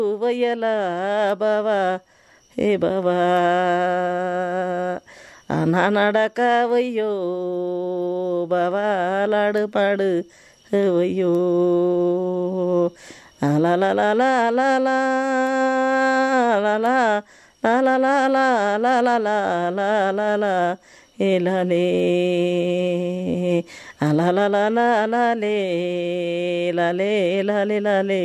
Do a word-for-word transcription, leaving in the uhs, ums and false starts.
வயல பாவா ஏ பாவா நான் நடக்கவையோ பாவா லாடு பாடு வையோ லா லா லா லா லா லா லா லா லா லா லா லா லா லா லா லா லா லா ஏ லா லே லா லா லா லா லா லே லா லே லா லே லா லே